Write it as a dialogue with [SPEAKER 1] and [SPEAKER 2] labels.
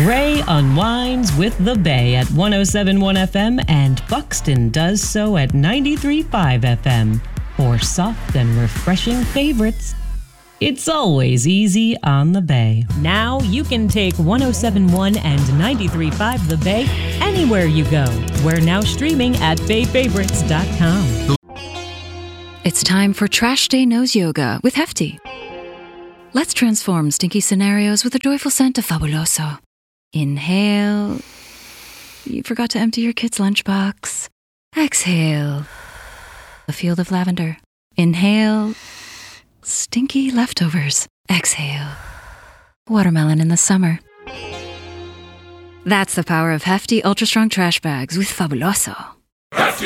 [SPEAKER 1] Ray unwinds with the Bay at 107.1 FM and Buxton does so at 93.5 FM. For soft and refreshing favorites, it's always easy on the Bay. Now you can take 107.1 and 93.5 The Bay anywhere you go. We're now streaming at bayfavorites.com.
[SPEAKER 2] It's time for Trash Day Nose Yoga with Hefty. Let's transform stinky scenarios with a joyful scent of Fabuloso. Inhale. You forgot to empty your kid's lunchbox. Exhale. A field of lavender. Inhale. Stinky leftovers. Exhale. Watermelon in the summer. That's the power of Hefty Ultra Strong Trash Bags with Fabuloso.